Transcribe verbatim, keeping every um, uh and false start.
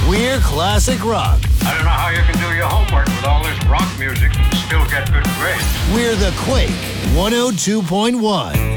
We're classic rock. I don't know how you can do your homework with all this rock music and still get good grades. We're the Quake one oh two point one.